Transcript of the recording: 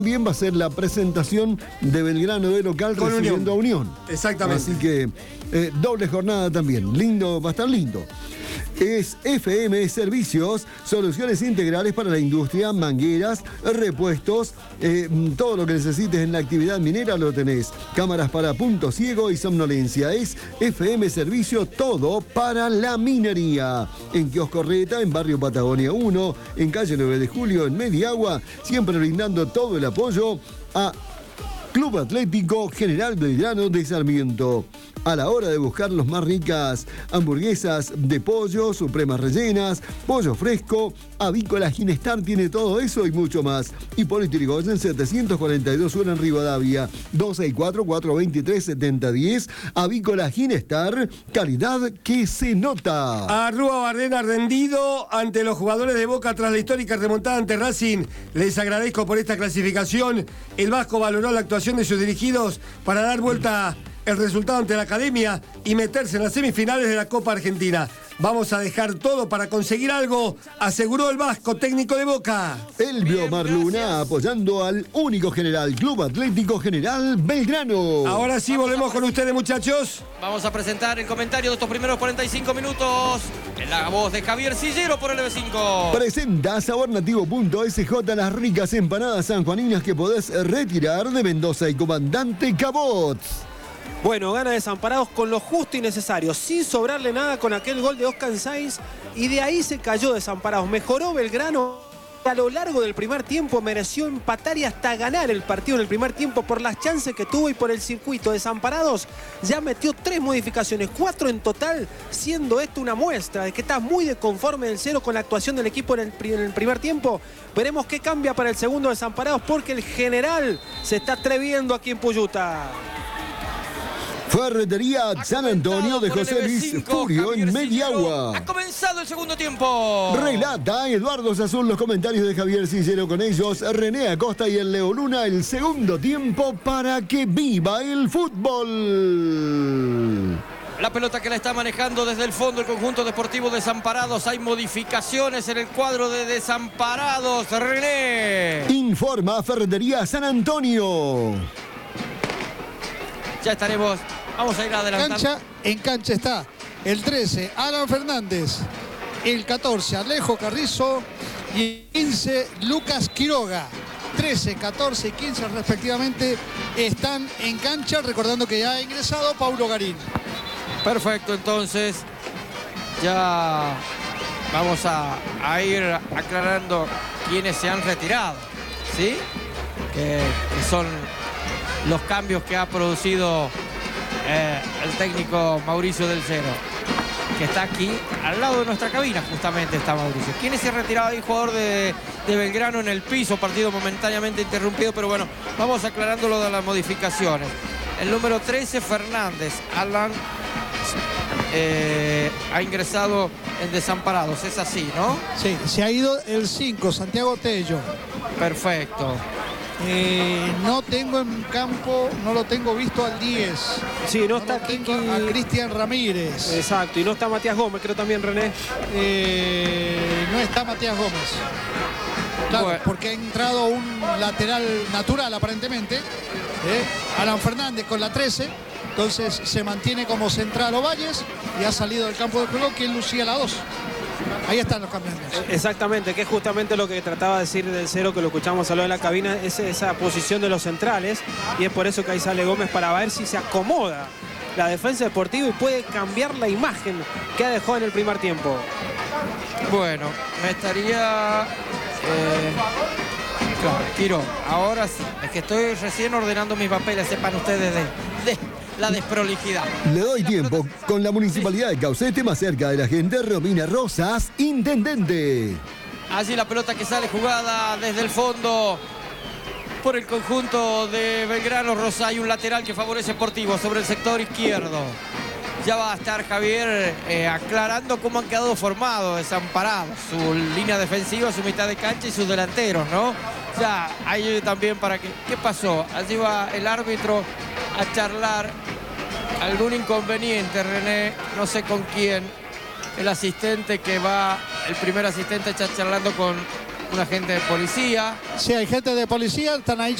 También va a ser la presentación de Belgrano de local con recibiendo a Unión. Exactamente. Así que doble jornada también. Lindo, va a estar lindo. Es FM Servicios, soluciones integrales para la industria, mangueras, repuestos, todo lo que necesites en la actividad minera lo tenés. Cámaras para punto ciego y somnolencia. Es FM Servicio, todo para la minería. En Kiosco Reta, en Barrio Patagonia 1, en calle 9 de Julio, en Mediagua, siempre brindando todo el apoyo a Club Atlético General Belgrano de Sarmiento. A la hora de buscar los más ricas hamburguesas de pollo, supremas rellenas, pollo fresco, Avícola Ginestar tiene todo eso y mucho más. Hipólito Yrigoyen 742 Sur en Rivadavia, 264-423-7010. Avícola Ginestar, calidad que se nota. Arrúa Bardena rendido ante los jugadores de Boca tras la histórica remontada ante Racing. Les agradezco por esta clasificación. El Vasco valoró la actuación de sus dirigidos para dar vuelta el resultado ante la Academia y meterse en las semifinales de la Copa Argentina. Vamos a dejar todo para conseguir algo, aseguró el Vasco, técnico de Boca. Elvio Marluna apoyando al único general, Club Atlético General Belgrano. Ahora sí, volvemos con ustedes, muchachos. Vamos a presentar el comentario de estos primeros 45 minutos en la voz de Javier Sillero por LB5. Presenta sabornativo.sj las ricas empanadas sanjuaninas que podés retirar de Mendoza y Comandante Cabot. Bueno, gana Desamparados con lo justo y necesario, sin sobrarle nada con aquel gol de Oscar Sáenz, y de ahí se cayó Desamparados. Mejoró Belgrano, a lo largo del primer tiempo mereció empatar y hasta ganar el partido en el primer tiempo por las chances que tuvo y por el circuito. Desamparados ya metió 3 modificaciones, 4 en total, siendo esto una muestra de que está muy desconforme del cero con la actuación del equipo en el primer tiempo. Veremos qué cambia para el segundo Desamparados, porque el general se está atreviendo aquí en Puyuta. Ferretería San Antonio de José Luis Furio en Mediagua. Ha comenzado el segundo tiempo. Relata Eduardo Sazón los comentarios de Javier Sillero, con ellos René Acosta y el Leo Luna. El segundo tiempo para que viva el fútbol. La pelota que la está manejando desde el fondo el conjunto deportivo Desamparados. Hay modificaciones en el cuadro de Desamparados. René. Informa Ferretería San Antonio. Ya estaremos. Vamos a ir adelantando. En cancha está el 13, Alan Fernández. El 14, Alejo Carrizo. Y el 15, Lucas Quiroga. 13, 14 y 15 respectivamente están en cancha. Recordando que ya ha ingresado Paulo Garín. Perfecto, entonces ya vamos a ir aclarando quiénes se han retirado, ¿sí? Que son los cambios que ha producido el técnico Mauricio del Cero, que está aquí al lado de nuestra cabina. Justamente está Mauricio. ¿Quién se ha retirado ahí? Jugador de Belgrano en el piso, partido momentáneamente interrumpido, pero bueno, vamos aclarando lo de las modificaciones. El número 13, Fernández. Alan ha ingresado en Desamparados, es así, ¿no? Sí, se ha ido el 5, Santiago Tello. Perfecto. No tengo en campo, no lo tengo visto al 10. Sí, no está Kiki. A Cristian Ramírez. Exacto, y no está Matías Gómez, creo también, René. No está Matías Gómez. Claro, bueno, porque ha entrado un lateral natural aparentemente. Alan Fernández con la 13. Entonces se mantiene como central Ovalles y ha salido del campo de juego quien lucía la 2. Ahí están los cambios. Exactamente, que es justamente lo que trataba de decir del Cero, que lo escuchamos a lo de la cabina, es esa posición de los centrales, y es por eso que ahí sale Gómez para ver si se acomoda la defensa deportiva y puede cambiar la imagen que ha dejado en el primer tiempo. Bueno, me estaría... claro, Quiro, ahora sí, es que estoy recién ordenando mis papeles, sepan ustedes de la desprolijidad. Le doy tiempo con la Municipalidad de Caucete, más cerca de la gente. Romina Rosas, intendente. Allí la pelota que sale jugada desde el fondo por el conjunto de Belgrano. Rosa, hay un lateral que favorece Sportivo sobre el sector izquierdo. Ya va a estar Javier aclarando cómo han quedado formados Desamparados, su línea defensiva, su mitad de cancha y sus delanteros, ¿no? Ya, ahí también para que... ¿Qué pasó? Allí va el árbitro a charlar. Algún inconveniente, René, no sé con quién. El asistente que va, el primer asistente está charlando con un agente de policía. Sí, hay gente de policía, están ahí